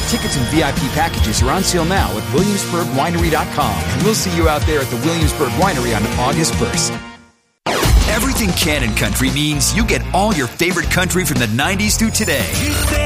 Tickets and VIP packages are on sale now at WilliamsburgWinery.com, and we'll see you out there at the Williamsburg Winery on August 1st. Everything Cannon Country means you get all your favorite country from the 90s through today.